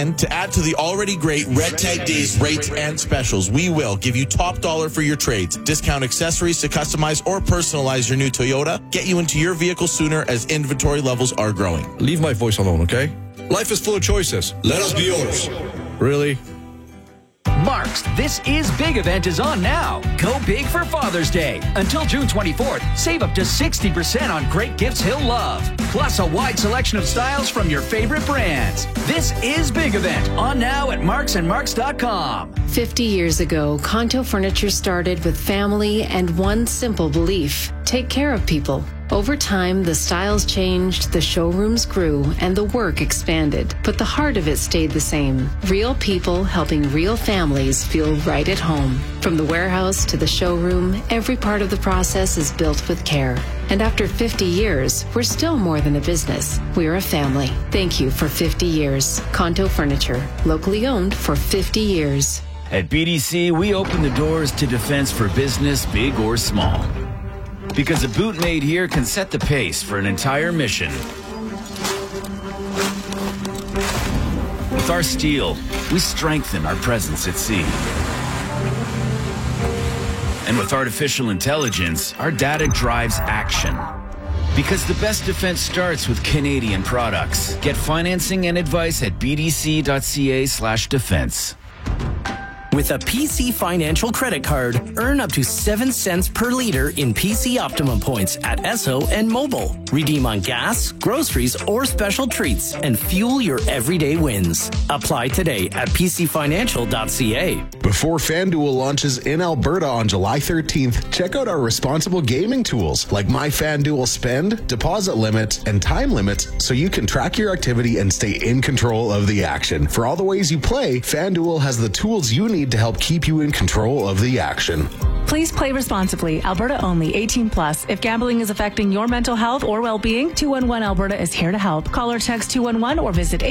And to add to the already great Red Tag Days rates and specials, we will give you top dollar for your trades, discount accessories to customize or personalize your new Toyota, get you into your vehicle sooner as inventory levels are growing. Leave my voice alone, okay? Life is full of choices. Let us be yours. Really? Mark's This Is Big event is on now. Go big for Father's Day. Until June 24th, save up to 60% on great gifts he'll love. Plus a wide selection of styles from your favorite brands. This Is Big event on now at marksandmarks.com. 50 years ago, Kanto Furniture started with family and one simple belief: take care of people. Over time, the styles changed, the showrooms grew, and the work expanded. But the heart of it stayed the same. Real people helping real families feel right at home. From the warehouse to the showroom, every part of the process is built with care. And after 50 years, we're still more than a business. We're a family. Thank you for 50 years. Kanto Furniture, locally owned for 50 years. At BDC, we open the doors to defense for business, big or small. Because a boot made here can set the pace for an entire mission. With our steel, we strengthen our presence at sea. And with artificial intelligence, our data drives action. Because the best defense starts with Canadian products. Get financing and advice at bdc.ca/defense. With a PC Financial credit card, earn up to 7 cents per liter in PC Optimum points at Esso and Mobile. Redeem on gas, groceries, or special treats and fuel your everyday wins. Apply today at pcfinancial.ca. Before FanDuel launches in Alberta on July 13th, check out our responsible gaming tools like My FanDuel Spend, deposit limit, and time limit so you can track your activity and stay in control of the action. For all the ways you play, FanDuel has the tools you need to help keep you in control of the action. Please play responsibly. Alberta only. 18 plus. If gambling is affecting your mental health or well-being, 211 Alberta is here to help. Call or text 211 or visit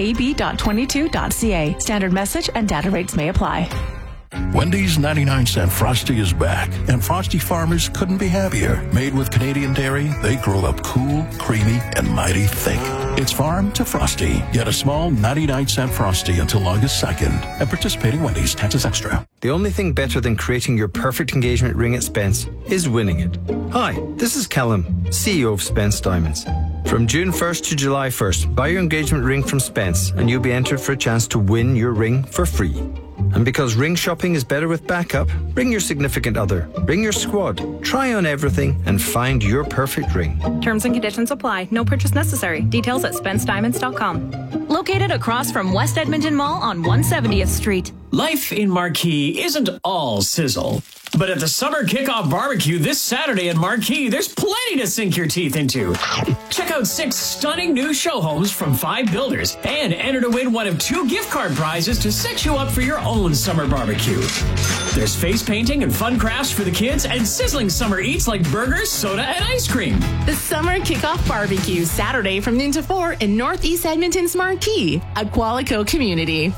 ab.22.ca. Standard message and data rates may apply. Wendy's 99-cent Frosty is back, and Frosty farmers couldn't be happier. Made with Canadian dairy, they grow up cool, creamy, and mighty thick. It's farm to Frosty. Get a small 99-cent Frosty until August 2nd at participating Wendy's. Taxes extra. The only thing better than creating your perfect engagement ring at Spence is winning it. Hi, this is Callum, CEO of Spence Diamonds. From June 1st to July 1st, buy your engagement ring from Spence and you'll be entered for a chance to win your ring for free. And because ring shopping is better with backup, bring your significant other, bring your squad, try on everything and find your perfect ring. Terms and conditions apply. No purchase necessary. Details at SpenceDiamonds.com. Located across from West Edmonton Mall on 170th Street. Life in Marquee isn't all sizzle. But at the Summer Kickoff Barbecue this Saturday in Marquee, there's plenty to sink your teeth into. Check out 6 stunning new show homes from 5 builders and enter to win one of 2 gift card prizes to set you up for your own summer barbecue. There's face painting and fun crafts for the kids and sizzling summer eats like burgers, soda, and ice cream. The Summer Kickoff Barbecue, Saturday from noon to 4 in Northeast Edmonton's Marquee, a Qualico community.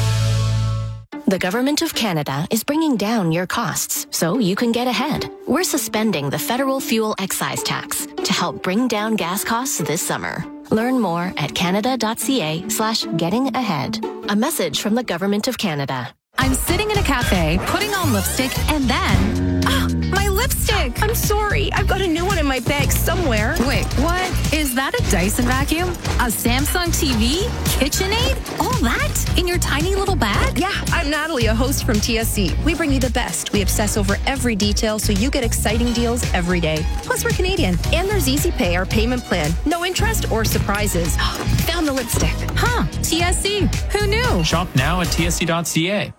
The Government of Canada is bringing down your costs so you can get ahead. We're suspending the federal fuel excise tax to help bring down gas costs this summer. Learn more at canada.ca/gettingahead. A message from the Government of Canada. I'm sitting in a cafe, putting on lipstick, and then... my lipstick! I'm sorry. I've got a new one in my bag somewhere. Wait, what? Is that a Dyson vacuum? A Samsung TV? KitchenAid? All that? In your tiny little bag? Yeah, I'm Natalie, a host from TSC. We bring you the best. We obsess over every detail so you get exciting deals every day. Plus, we're Canadian. And there's Easy Pay, our payment plan. No interest or surprises. Found the lipstick. Huh. TSC. Who knew? Shop now at tsc.ca.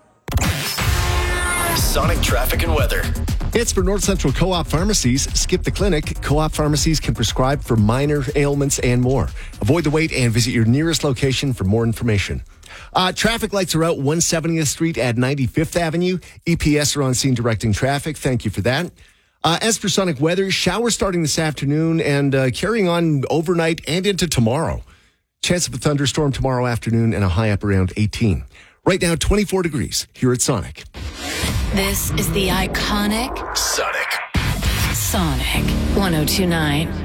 Sonic traffic and weather. It's for North Central Co-op Pharmacies. Skip the clinic. Co-op Pharmacies can prescribe for minor ailments and more. Avoid the wait and visit your nearest location for more information. Traffic lights are out 170th Street at 95th Avenue. EPS are on scene directing traffic. Thank you for that. As for Sonic weather, showers starting this afternoon and carrying on overnight and into tomorrow. Chance of a thunderstorm tomorrow afternoon and a high up around 18. Right now, 24 degrees here at Sonic. This is the iconic Sonic 1029.